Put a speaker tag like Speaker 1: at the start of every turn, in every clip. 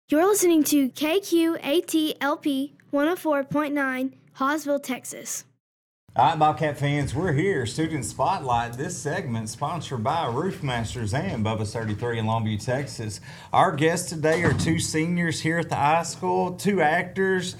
Speaker 1: You're listening to KQATLP 104.9, Hawesville, Texas.
Speaker 2: All right, Bobcat fans, we're here. Student Spotlight. This segment sponsored by Roofmasters and Bubba's 33 in Longview, Texas. Our guests today are two seniors here at the high school, two actors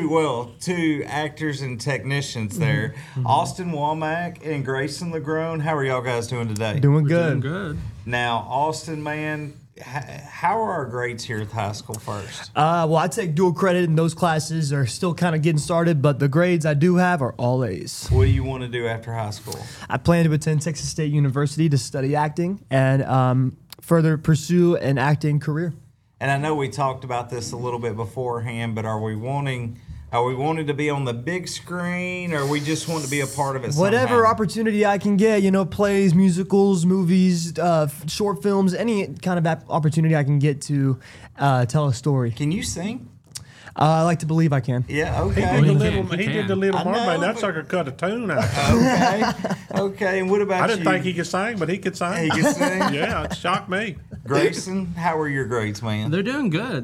Speaker 2: and technicians there. Mm-hmm. Austin Womack and Grayson LeGrone. How are y'all guys doing today?
Speaker 3: Doing good.
Speaker 4: Doing good.
Speaker 2: Now, Austin, man, how are our grades here at the high school first?
Speaker 3: Well, I take dual credit, and those classes are still kind of getting started, but the grades I do have are all A's.
Speaker 2: What do you want to do after high school?
Speaker 3: I plan to attend Texas State University to study acting and further pursue an acting career.
Speaker 2: And I know we talked about this a little bit beforehand, but are we wanting to be on the big screen, or we just want to be a part of it somehow?
Speaker 3: Whatever opportunity I can get, plays, musicals, movies, short films, any kind of opportunity I can get to tell a story.
Speaker 2: Can you sing?
Speaker 3: I like to believe I can.
Speaker 2: Yeah, okay.
Speaker 4: He did the Little Mermaid. That sucker cut a tune out.
Speaker 2: Okay. And what about you?
Speaker 4: I didn't think he could sing, but he could sing.
Speaker 2: He could sing?
Speaker 4: Yeah, it shocked me.
Speaker 2: Grayson, how are your grades, man?
Speaker 5: They're doing good.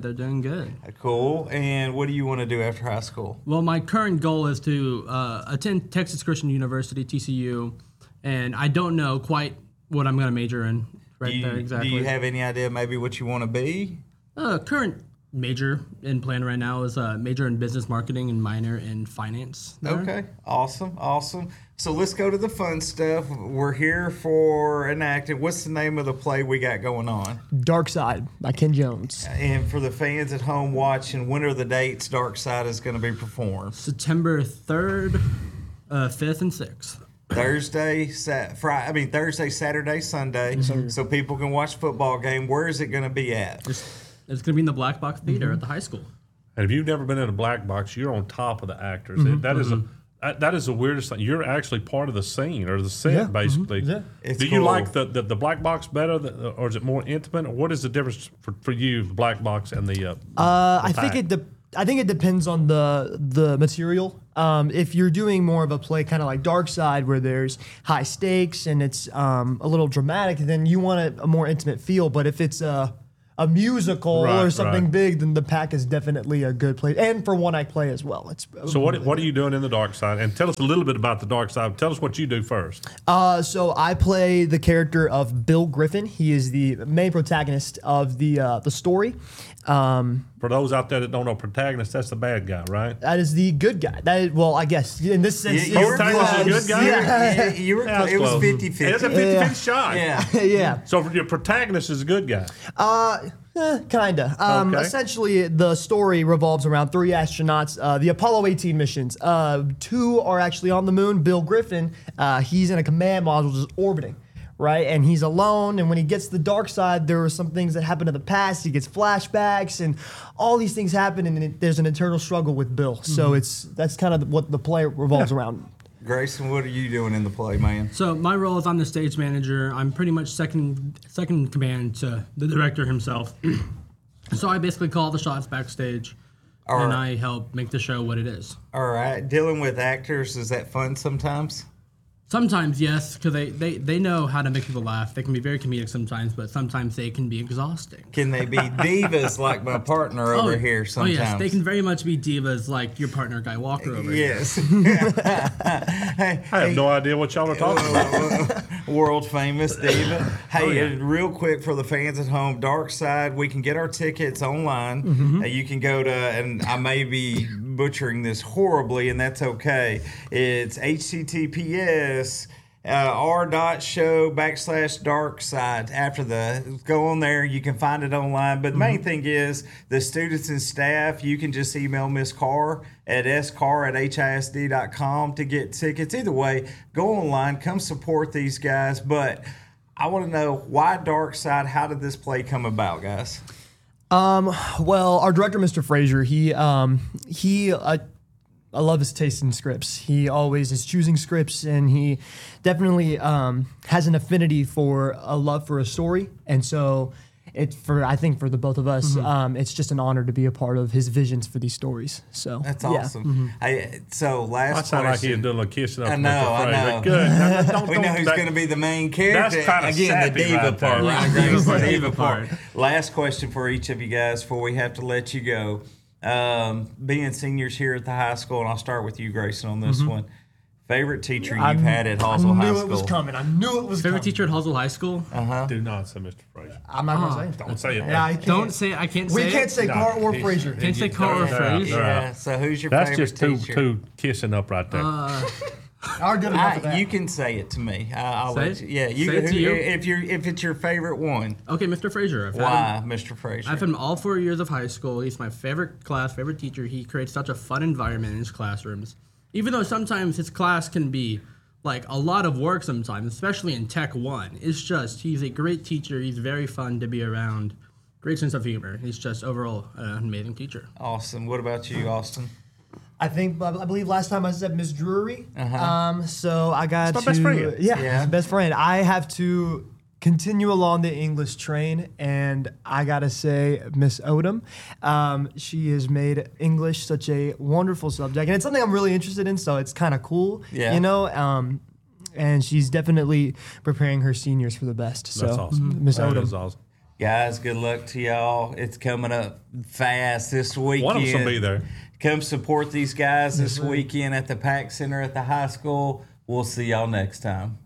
Speaker 2: Cool. And what do you want to do after high school?
Speaker 5: Well, my current goal is to attend Texas Christian University, TCU, and I don't know quite what I'm going to major in there exactly.
Speaker 2: Do you have any idea maybe what you want to be?
Speaker 5: Current major in plan right now is a major in business marketing and minor in finance. There.
Speaker 2: Okay, awesome. So let's go to the fun stuff. We're here for an acting. What's the name of the play we got going on?
Speaker 3: Dark Side by Ken Jones.
Speaker 2: And for the fans at home watching, when are the dates Dark Side is going to be performed?
Speaker 5: September 3rd, 5th, and 6th.
Speaker 2: Thursday, Saturday, Sunday, so people can watch football game. Where is it going to be at?
Speaker 5: It's going to be in the Black Box Theater at the high school.
Speaker 4: And if you've never been in a black box, you're on top of the actors. That is the weirdest thing. You're actually part of the scene or the set, basically.
Speaker 3: Yeah.
Speaker 2: Do
Speaker 4: you like the black box better, or is it more intimate? Or what is the difference for you, the black box and the
Speaker 3: I think it depends on the material. If you're doing more of a play kind of like Dark Side, where there's high stakes and it's a little dramatic, then you want a more intimate feel. But if it's a musical or something big, then the Pack is definitely a good play, and for one-act play as well.
Speaker 4: So what are you doing in the Dark Side? And tell us a little bit about the Dark Side. Tell us what you do first.
Speaker 3: So I play the character of Bill Griffin. He is the main protagonist of the story.
Speaker 4: For those out there that don't know, protagonist, that's the bad guy, right?
Speaker 3: That is the good guy. I guess in this sense,
Speaker 2: you were
Speaker 4: protagonist is a good guy.
Speaker 2: Yeah, you were close. It was 50-50.
Speaker 4: It's a 50-50 shot.
Speaker 3: Yeah.
Speaker 4: So for your protagonist is a good guy.
Speaker 3: Kinda.
Speaker 4: Okay.
Speaker 3: Essentially, the story revolves around 3 astronauts. The Apollo 18 missions. 2 are actually on the moon. Bill Griffin, he's in a command module just orbiting, right? And he's alone. And when he gets to the dark side, there are some things that happen in the past. He gets flashbacks, and all these things happen. And there's an internal struggle with Bill. So that's kind of what the play revolves around.
Speaker 2: Grayson, what are you doing in the play, man?
Speaker 5: So my role is I'm the stage manager. I'm pretty much second in command to the director himself. So I basically call the shots backstage, and I help make the show what it is.
Speaker 2: All right. Dealing with actors, is that fun sometimes?
Speaker 5: Sometimes, yes, because they know how to make people laugh. They can be very comedic sometimes, but sometimes they can be exhausting.
Speaker 2: Can they be divas like my partner over here sometimes?
Speaker 5: Oh, yes, they can very much be divas like your partner, Guy Walker, over here.
Speaker 2: Yes.
Speaker 4: I have no idea what y'all are talking about.
Speaker 2: World famous diva. Hey, real quick for the fans at home, Dark Side, we can get our tickets online. You can go to, and I may be butchering this horribly, and that's okay. It's https r.show/dark side. Go on there, you can find it online. But the main thing is the students and staff, you can just email Miss Carr at scarr@hisd.com to get tickets. Either way, go online, come support these guys. But I want to know, why Dark Side? How did this play come about, guys?
Speaker 3: Well, our director, Mr. Frazier, I love his taste in scripts. He always is choosing scripts, and he definitely has an affinity for a love for a story. And so I think for the both of us, it's just an honor to be a part of his visions for these stories. So
Speaker 2: That's
Speaker 3: yeah.
Speaker 2: awesome. So last
Speaker 4: I sound like
Speaker 2: question.
Speaker 4: he's doing a kissing up.
Speaker 2: I know.
Speaker 4: Good.
Speaker 2: We know who's going to be the main character.
Speaker 4: That's kinda
Speaker 2: Again, the
Speaker 4: sappy
Speaker 2: diva
Speaker 4: right there.
Speaker 2: part.
Speaker 5: Yeah,
Speaker 2: Right?
Speaker 5: diva
Speaker 2: The
Speaker 5: diva part.
Speaker 2: Last question for each of you guys before we have to let you go. Being seniors here at the high school, and I'll start with you, Grayson, on this one. Favorite teacher you've had at Hallsville High
Speaker 3: I knew
Speaker 2: School?
Speaker 3: it was coming. I knew it was
Speaker 5: Favorite
Speaker 3: coming.
Speaker 5: teacher at Hallsville High School?
Speaker 4: Do not say Mr. Frazier.
Speaker 3: I'm not going to say it.
Speaker 4: Don't say it.
Speaker 3: Yeah, I can't.
Speaker 5: Don't say. I can't say.
Speaker 3: We can't
Speaker 5: it.
Speaker 3: say Carr or Frazier.
Speaker 5: Can't say Carr or Frazier.
Speaker 2: Yeah. So who's your
Speaker 4: That's
Speaker 2: favorite
Speaker 4: just two
Speaker 2: teacher?
Speaker 4: kissing up right there.
Speaker 3: Are good enough of that.
Speaker 2: You can say it to me. I'll
Speaker 5: Say
Speaker 2: let
Speaker 5: it?
Speaker 2: you. Yeah, you,
Speaker 5: Say it to you?
Speaker 2: If it's your favorite one.
Speaker 5: Okay, Mr. Frazier.
Speaker 2: Why, Mr. Frazier?
Speaker 5: I've had him all 4 years of high school. He's my favorite class, favorite teacher. He creates such a fun environment in his classrooms. Even though sometimes his class can be like a lot of work sometimes, especially in Tech 1. It's just, he's a great teacher. He's very fun to be around. Great sense of humor. He's just overall an amazing teacher.
Speaker 2: Awesome. What about you, Austin?
Speaker 3: I believe last time I said Miss Drury. So I got
Speaker 4: It's
Speaker 3: to
Speaker 4: my best friend.
Speaker 2: Yeah.
Speaker 3: best friend. I have to continue along the English train, and I gotta say Miss Odom. She has made English such a wonderful subject, and it's something I'm really interested in. So it's kind of cool,
Speaker 2: Yeah.
Speaker 3: you know. And she's definitely preparing her seniors for the best. So
Speaker 4: That's awesome.
Speaker 3: Miss
Speaker 4: That
Speaker 3: Odom.
Speaker 4: is awesome.
Speaker 2: Guys, good luck to y'all. It's coming up fast this weekend.
Speaker 4: One of us will be there.
Speaker 2: Come support these guys this weekend at the PAC Center at the high school. We'll see y'all next time.